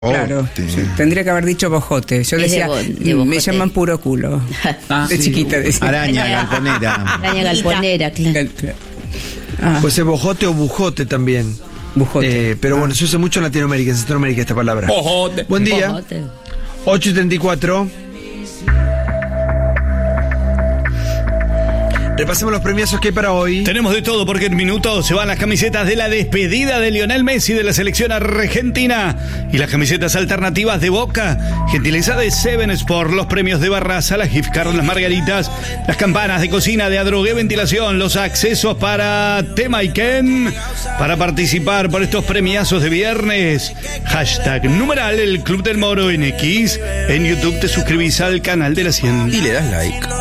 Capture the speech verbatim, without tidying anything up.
Claro, sí, tendría que haber dicho bojote. Yo Es decía, de bo- de me bojote. llaman puro culo. Ah, de sí. chiquita decía. Araña galponera. Araña galponera, claro. Ah, Puede ser bojote o bujote también. bujote. Eh, pero bueno, se usa mucho en Latinoamérica, en Centroamérica esta palabra. Bojote. Buen día. Bojote. ocho y treinta y cuatro. Repasemos los premiazos que hay para hoy. Tenemos de todo porque en minutos se van las camisetas de la despedida de Lionel Messi de la selección argentina y las camisetas alternativas de Boca, gentileza de Seven Sport, los premios de Barraza, las gift cards, las margaritas, las campanas de cocina de Adrogué Ventilación, los accesos para Tema y Ken. Para participar por estos premiazos de viernes, hashtag numeral el Club del Moro en X. En YouTube te suscribís al canal de la cien Y le das like.